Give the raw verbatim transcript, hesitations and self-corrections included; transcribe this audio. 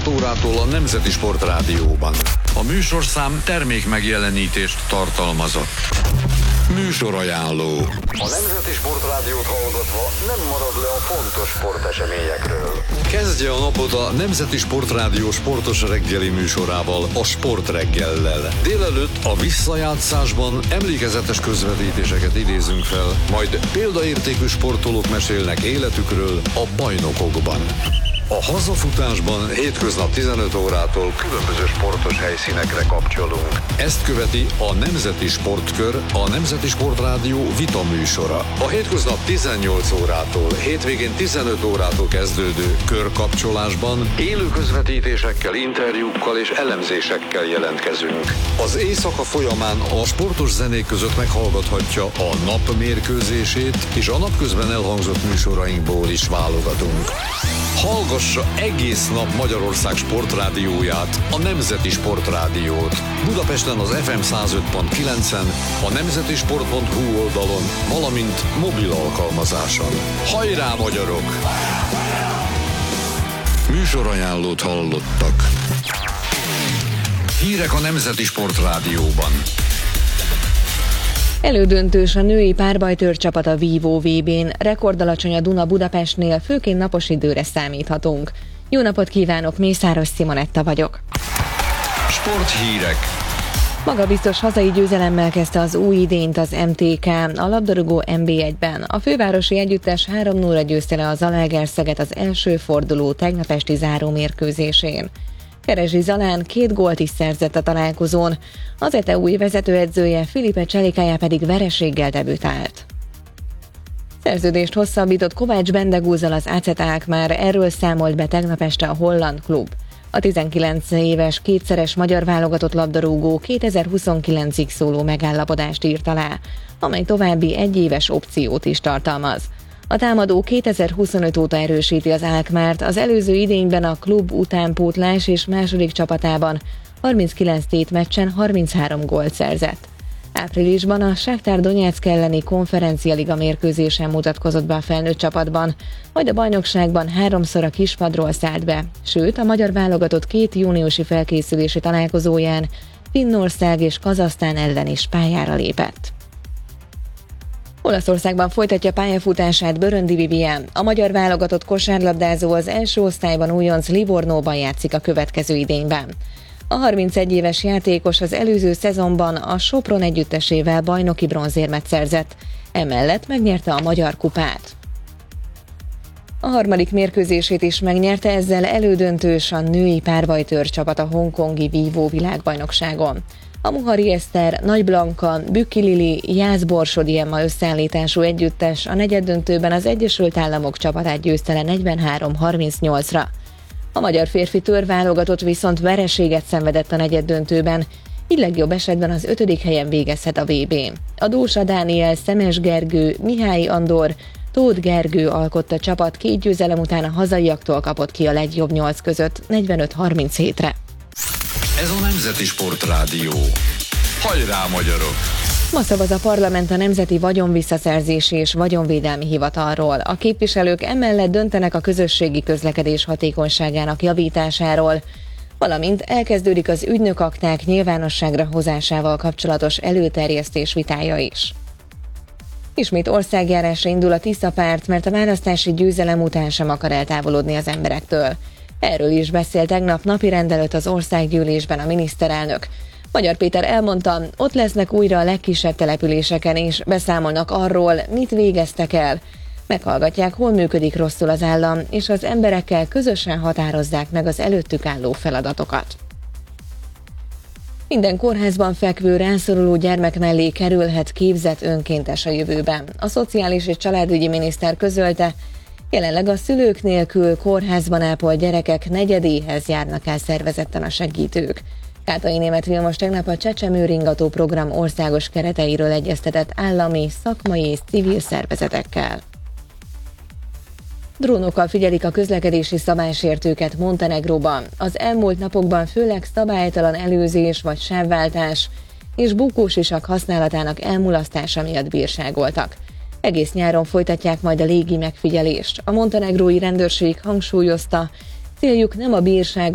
tizenöt órától a Nemzeti Sport Rádióban. A műsorszám termék megjelenítést tartalmazott. Műsorajánló. A Nemzeti Sport Rádiót hallgatva nem marad le a fontos sporteseményekről. Kezdje a napot a Nemzeti Sport Rádió sportos reggeli műsorával, a Sport reggellel. Délelőtt a visszajátszásban emlékezetes közvetítéseket idézünk fel, majd példaértékű sportolók mesélnek életükről a bajnokokban. A hazafutásban hétköznap tizenöt órától különböző sportos helyszínekre kapcsolunk. Ezt követi a Nemzeti Sportkör, a Nemzeti Sport Rádió vita műsora. A hétköznap tizennyolc órától, hétvégén tizenöt órától kezdődő körkapcsolásban élő közvetítésekkel, interjúkkal és elemzésekkel jelentkezünk. Az éjszaka folyamán a sportos zenék között meghallgathatja a nap mérkőzését, és a napközben elhangzott műsorainkból is válogatunk. Hallgassa egész nap Magyarország sportrádióját, a Nemzeti Sportrádiót. Budapesten az ef em száz öt pont kilencen, a nemzetisport pont hu oldalon, valamint mobil alkalmazáson. Hajrá, magyarok! Műsorajánlót hallottak. Hírek a Nemzeti Sportrádióban. Elődöntős a női párbajtőr csapat a Vívó vé bén. Rekordalacsony a Duna Budapestnél, főként napos időre számíthatunk. Jó napot kívánok, Mészáros Simonetta vagyok. Sporthírek. Magabiztos hazai győzelemmel kezdte az új idényt az em té ká, a labdarúgó en bé egyben. A fővárosi együttes három nulla győzte le a Zalaegerszeget az első forduló tegnap esti záró mérkőzésén. Kerezsi Zalán két gólt is szerzett a találkozón, az é té e új vezetőedzője Filipe Cselikája pedig vereséggel debütált. Szerződést hosszabbított Kovács Bendegúzzal az á cé té Alkmaar, erről számolt be tegnap este a holland klub. A tizenkilenc éves kétszeres magyar válogatott labdarúgó kétezer-huszonkilencig szóló megállapodást írt alá, amely további egyéves opciót is tartalmaz. A támadó kétezer-huszonöt óta erősíti az Alkmaart, az előző idényben a klub utánpótlás és második csapatában harminckilenc tétmeccsen harminchárom gólt szerzett. Áprilisban a Shakhtar Donetsk elleni konferencialiga mérkőzésen mutatkozott be a felnőtt csapatban, majd a bajnokságban háromszor a kispadról szállt be, sőt a magyar válogatott két júniusi felkészülési találkozóján Finnország és Kazahsztán ellen is pályára lépett. Olaszországban folytatja pályafutását Böröndi Vivien. A magyar válogatott kosárlabdázó az első osztályban újonc Livornóban játszik a következő idényben. A harmincegy éves játékos az előző szezonban a Sopron együttesével bajnoki bronzérmet szerzett, emellett megnyerte a Magyar Kupát. A harmadik mérkőzését is megnyerte, ezzel elődöntős a női párbajtőr csapat a hongkongi Vívó világbajnokságon. A Muhari Eszter, Nagy Blanka, Bükki Lili, Jász Borsodi Emma összeállítású együttes a negyeddöntőben az Egyesült Államok csapatát győzte le negyvenhárom harmincnyolcra. A magyar férfi tőrválogatott viszont vereséget szenvedett a negyeddöntőben, így legjobb esetben az ötödik helyen végezhet a vé bén. A Dósa Dániel, Szemes Gergő, Mihály Andor, Tóth Gergő alkotta csapat két győzelem után a hazaiaktól kapott ki a legjobb nyolc között negyvenöt harminchétre. Ez a Nemzeti Sport Rádió. Hajrá, magyarok! Ma szavaz a parlament a Nemzeti Vagyonvisszaszerzési és Vagyonvédelmi Hivatalról. A képviselők emellett döntenek a közösségi közlekedés hatékonyságának javításáról, valamint elkezdődik az ügynökakták nyilvánosságra hozásával kapcsolatos előterjesztés vitája is. Ismét országjárásra indul a Tisza párt, mert a választási győzelem után sem akar eltávolodni az emberektől. Erről is beszélt tegnap napirend előtt az országgyűlésben a miniszterelnök. Magyar Péter elmondta, ott lesznek újra a legkisebb településeken és beszámolnak arról, mit végeztek el. Meghallgatják, hol működik rosszul az állam, és az emberekkel közösen határozzák meg az előttük álló feladatokat. Minden kórházban fekvő rászoruló gyermek mellé kerülhet képzett önkéntes a jövőben. A Szociális és Családügyi miniszter közölte, jelenleg a szülők nélkül kórházban ápolt gyerekek negyedéhez járnak el szervezetten a segítők. Kátai Németh Vilmos tegnap a Csecsemőringató program országos kereteiről egyeztetett állami, szakmai és civil szervezetekkel. Drónokkal figyelik a közlekedési szabálysértőket Montenegróban. Az elmúlt napokban főleg szabálytalan előzés vagy sávváltás és bukósisak használatának elmulasztása miatt bírságoltak. Egész nyáron folytatják majd a légi megfigyelést. A montenegrói rendőrség hangsúlyozta, céljuk nem a bírság